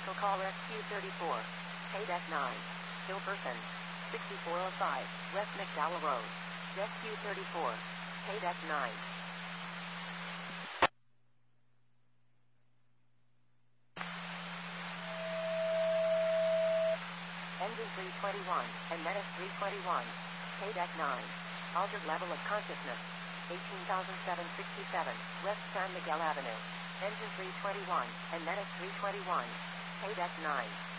Commercial call SQ34. KDEC 9. Still person. 6405 West McDowell Road. SQ34. KDEC 9. Engine 321, and Menace 321. KDEC 9. Altered level of consciousness. 18,767, West San Miguel Avenue. Engine 321, and Menace 321. KDEC 9.